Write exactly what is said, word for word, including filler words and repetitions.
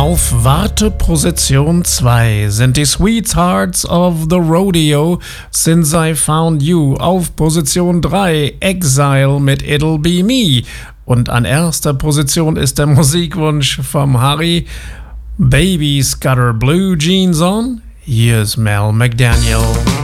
Auf Warteposition zwei sind die Sweethearts of the Rodeo Since I Found You. Auf Position drei Exile mit It'll Be Me. Und an erster Position ist der Musikwunsch vom Harry. Baby's got her blue jeans on. Here's Mel McDaniel.